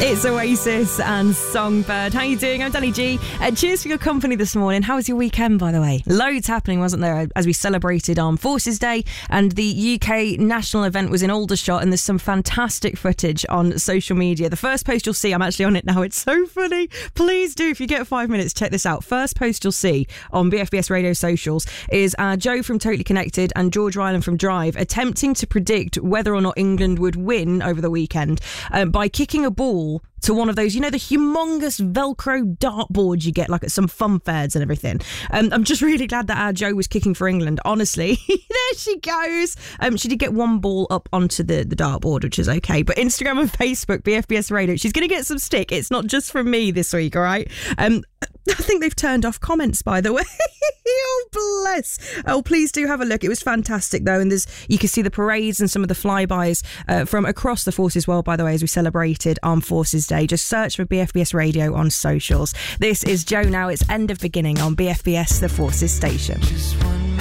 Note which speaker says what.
Speaker 1: It's Oasis and Songbird. How you doing? I'm Danny G. Cheers for your company this morning. How was your weekend, by the way? Loads happening, wasn't there, as we celebrated Armed Forces Day, and the UK national event was in Aldershot, and there's some fantastic footage on social media. The first post you'll see, I'm actually on it now, it's so funny. Please do, if you get 5 minutes, check this out. First post you'll see on BFBS Radio socials is Joe from Totally Connected and George Ryland from Drive attempting to predict whether or not England would win over the weekend by kicking a ball to one of those, you know, the humongous Velcro dartboards you get like at some fun fairs and everything. I'm just really glad that our Joe was kicking for England. Honestly, there she goes. She did get one ball up onto the dartboard, which is okay. But Instagram and Facebook, BFBS Radio, she's going to get some stick. It's not just from me this week, all right? I think they've turned off comments, by the way. Oh, bless. Oh, please do have a look. It was fantastic, though. And you can see the parades and some of the flybys from across the Forces world, by the way, as we celebrated Armed Forces Day. Just search for BFBS Radio on socials. This is Joe Now. It's End of Beginning on BFBS, the Forces station.